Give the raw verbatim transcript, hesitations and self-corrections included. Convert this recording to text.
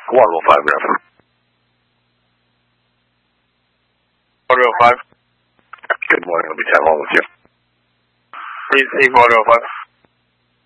Waterville five, good afternoon. Waterville five. Good morning, let me tap on with you. Receive Waterville five.